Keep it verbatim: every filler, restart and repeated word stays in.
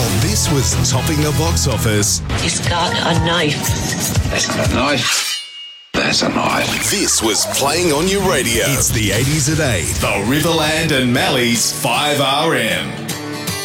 While this was topping the box office, He's got a knife. That's got a knife. That's a knife. this was playing on your radio. It's the eighties at eight. The Riverland and Mally's five R M.